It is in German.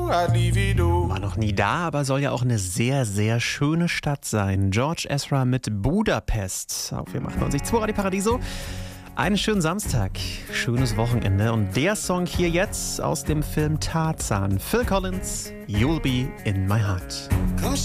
War noch nie da, aber soll ja auch eine sehr, sehr schöne Stadt sein. George Ezra mit Budapest. Auf 94.2 Radio Paradiso. Einen schönen Samstag, schönes Wochenende. Und der Song hier jetzt aus dem Film Tarzan. Phil Collins, You'll Be in My Heart.